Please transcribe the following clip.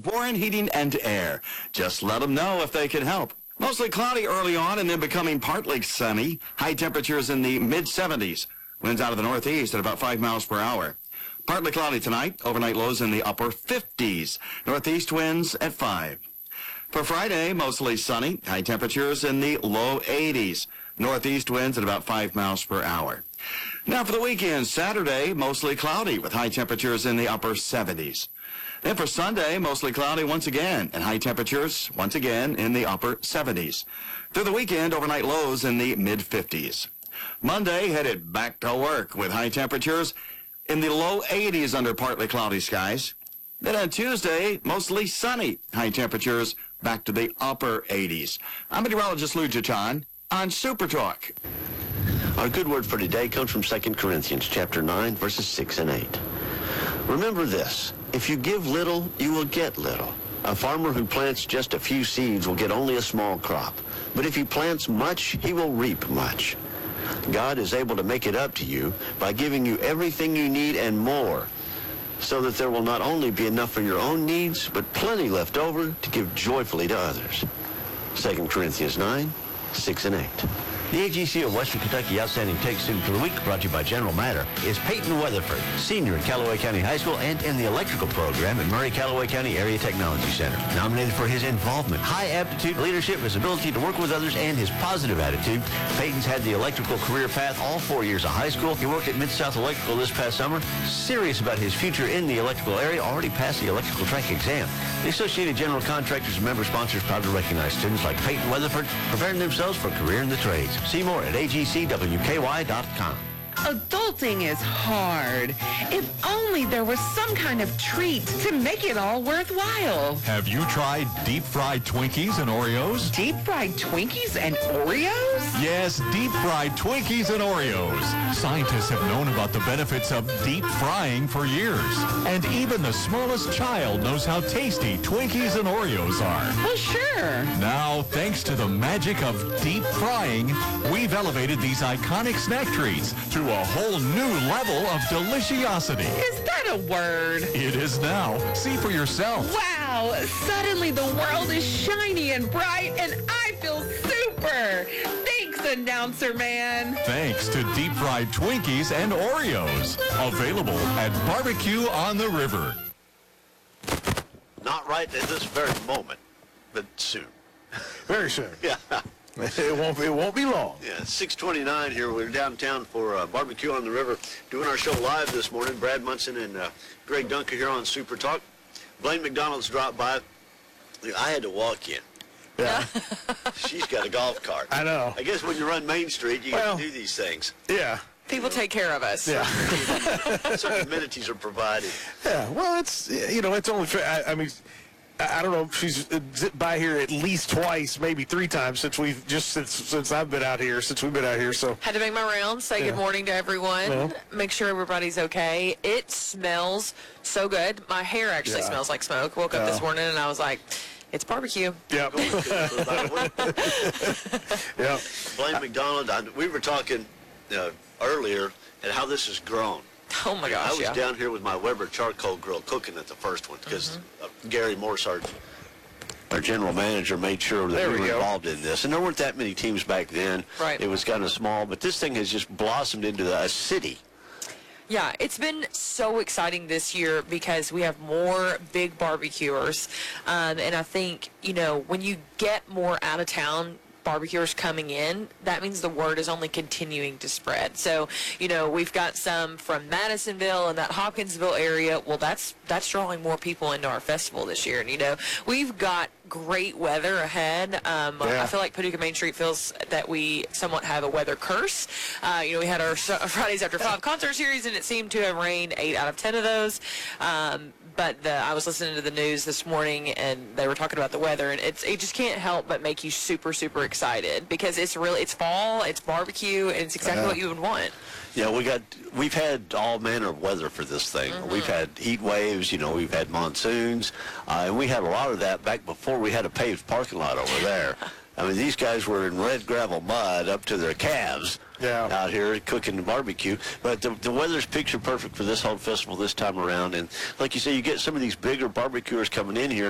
Warren Heating and Air. Just let them know if they can help. Mostly cloudy early on and then becoming partly sunny. High temperatures in the mid-70s. Winds out of the northeast at about 5 miles per hour. Partly cloudy tonight. Overnight lows in the upper 50s. Northeast winds at 5. For Friday, mostly sunny. High temperatures in the low 80s. Northeast winds at about 5 miles per hour. Now for the weekend, Saturday, mostly cloudy with high temperatures in the upper 70s. Then for Sunday, mostly cloudy once again, and high temperatures once again in the upper 70s. Through the weekend, overnight lows in the mid-50s. Monday, headed back to work with high temperatures in the low 80s under partly cloudy skies. Then on Tuesday, mostly sunny, high temperatures back to the upper 80s. I'm meteorologist Lou Jachan on Super Talk. Our good word for today comes from 2 Corinthians chapter 9, verses 6 and 8. Remember this, if you give little, you will get little. A farmer who plants just a few seeds will get only a small crop. But if he plants much, he will reap much. God is able to make it up to you by giving you everything you need and more, so that there will not only be enough for your own needs, but plenty left over to give joyfully to others. 2 Corinthians 9, 6 and 8. The AGC of Western Kentucky Outstanding Take Student for the Week, brought to you by General Matter, is Peyton Weatherford, senior at Callaway County High School and in the electrical program at Murray-Callaway County Area Technology Center. Nominated for his involvement, high aptitude, leadership, his ability to work with others, and his positive attitude, Peyton's had the electrical career path all 4 years of high school. He worked at Mid-South Electrical this past summer. Serious about his future in the electrical area, already passed the electrical track exam. The Associated General Contractors and member sponsors proud to recognize students like Peyton Weatherford preparing themselves for a career in the trades. See more at agcwky.com. Adulting is hard. If only there was some kind of treat to make it all worthwhile. Have you tried deep-fried Twinkies and Oreos? Deep-fried Twinkies and Oreos? Yes, deep-fried Twinkies and Oreos. Scientists have known about the benefits of deep frying for years. And even the smallest child knows how tasty Twinkies and Oreos are. Well, sure. Now, thanks to the magic of deep frying, we've elevated these iconic snack treats to a whole new level of deliciosity. Is that a word? It is now. See for yourself. Wow! Suddenly the world is shiny and bright, and I feel super! Thanks, announcer man! Thanks to deep-fried Twinkies and Oreos. Available at Barbecue on the River. Not right at this very moment, but soon. Very soon. Yeah. It won't be long. Yeah, 6:29 here. We're downtown for Barbecue on the River, doing our show live this morning. Brad Munson and Greg Dunker here on Super Talk. Blaine McDonald's dropped by. I had to walk in. Yeah. She's got a golf cart. I know. I guess when you run Main Street, you got to do these things. Yeah. People take care of us. Yeah. Certain amenities are provided. Yeah. Well, it's it's only fair. I mean, I don't know if she's zipped by here at least twice, maybe 3 times since I've been out here, since we've been out here. So had to make my rounds, say good morning to everyone, make sure everybody's okay. It smells so good. My hair actually smells like smoke. Woke up this morning and I was like, it's barbecue. Yep. Yeah. Blaine McDonald, we were talking earlier at how this has grown. Oh my gosh, I was down here with my Weber charcoal grill cooking at the first one because Gary Morse, our general manager, made sure that we were involved in this. And there weren't that many teams back then. Right. It was kind of small, but this thing has just blossomed into a city. Yeah, it's been so exciting this year because we have more big barbecuers. And I think, when you get more out of town barbecuers coming in, that means the word is only continuing to spread. So, we've got some from Madisonville and that Hopkinsville area. Well, that's drawing more people into our festival this year. And, we've got great weather ahead. I feel like Paducah Main Street feels that we somewhat have a weather curse. We had our Fridays After 5 concert series, and it seemed to have rained 8 out of 10 of those. But I was listening to the news this morning, and they were talking about the weather, and it just can't help but make you super, super excited because it's fall, it's barbecue, and it's exactly what you would want. Yeah, we've had all manner of weather for this thing. We've had heat waves, we've had monsoons, and we had a lot of that back before we had a paved parking lot over there. I mean, these guys were in red gravel mud up to their calves out here cooking the barbecue. But the weather's picture perfect for this whole festival this time around. And like you say, you get some of these bigger barbecuers coming in here.